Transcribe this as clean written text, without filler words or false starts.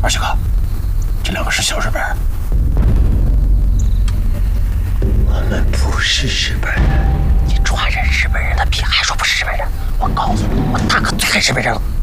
二七哥，这两个是小日本人。 我们不是日本人。 你抓人日本人的屁，还说不是日本人？我告诉你，我大哥最恨日本人了。